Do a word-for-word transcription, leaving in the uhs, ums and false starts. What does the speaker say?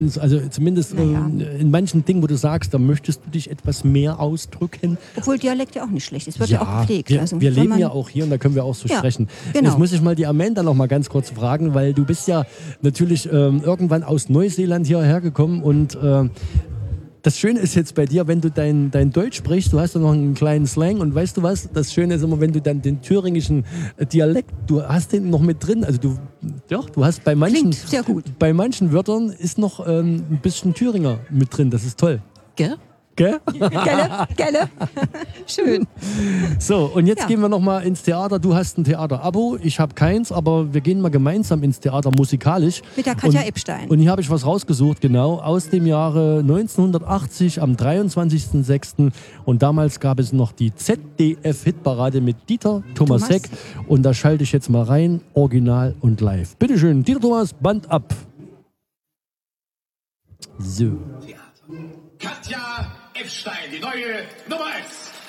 Also zumindest Naja. äh, in manchen Dingen, wo du sagst, da möchtest du dich etwas mehr ausdrücken. Obwohl Dialekt ja auch nicht schlecht ist, wird ja, auch gepflegt. Wir, also, wir wenn leben man- ja auch hier und da können wir auch so Ja, sprechen. genau. Jetzt muss ich mal die Amanda noch mal ganz kurz fragen, weil du bist ja natürlich ähm, irgendwann aus Neuseeland hierher gekommen und äh, das Schöne ist jetzt bei dir, wenn du dein, dein Deutsch sprichst, du hast ja noch einen kleinen Slang und weißt du was, das Schöne ist immer, wenn du dann den thüringischen Dialekt, du hast den noch mit drin, also du, ja, du hast bei manchen, Klingt sehr gut. bei manchen Wörtern ist noch ähm, ein bisschen Thüringer mit drin, das ist toll. Gell? Gell? Gelle? Gelle? Schön. So, und jetzt Ja. gehen wir noch mal ins Theater. Du hast ein Theater-Abo, ich habe keins, aber wir gehen mal gemeinsam ins Theater musikalisch. Mit der Katja und, Epstein. Und hier habe ich was rausgesucht, genau, aus dem Jahre neunzehnhundertachtzig am dreiundzwanzigsten sechsten Und damals gab es noch die Z D F-Hitparade mit Dieter Thomas Thomas. Heck. Und da schalte ich jetzt mal rein, original und live. Bitteschön, Dieter Thomas, Band ab. So. Katja Epstein, die neue Nummer eins.